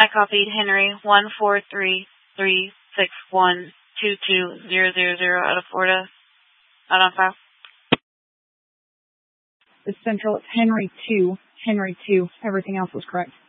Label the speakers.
Speaker 1: I copied Henry 14336122000 out of Florida. Not on file.
Speaker 2: It's Central. It's Henry 2. Henry 2. Everything else was correct.